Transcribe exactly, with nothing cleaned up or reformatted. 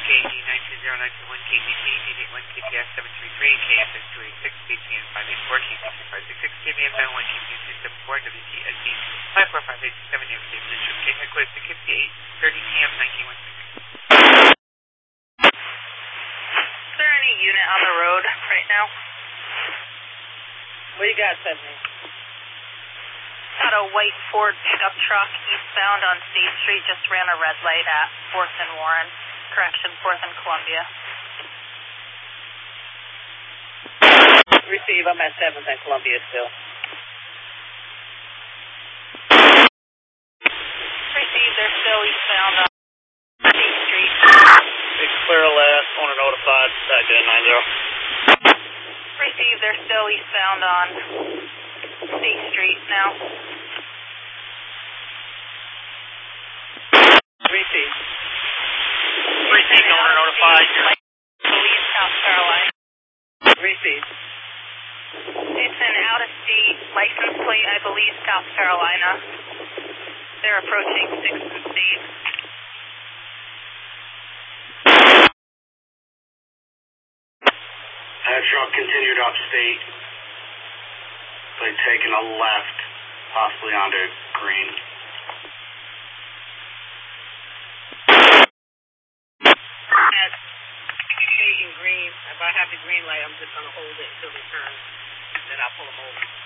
K A D nine two zero nine two one, K T T eight eight one, K T S seven three three, K F S two eight six, B T N five eight four, K T C five six six, K B M nine one, K T two seven four, W T S D five four five eight seven, Navigation District K headquarters to Poughkeepsie eight thirty P M nineteen one six. Is there any unit on the road right now? What you got, Stephanie? Got a white Ford pickup truck eastbound on State Street, just ran a red light at fourth and Warren. Correction, fourth and Columbia. Receive, I'm at seventh and Columbia still. Receive, they're still eastbound on State Street. It's clear last, owner notified, back in nine zero. Receive, they're still eastbound on State Street now. Receive. Receive, owner notified. Police, South Carolina. Receive. It's an out-of-state license plate, I believe, South Carolina. They're approaching sixth and State. That truck continued upstate, but taking a left, possibly onto Green. At state and green, if I have the green light, I'm just going to hold it until they turn, then I'll pull them over.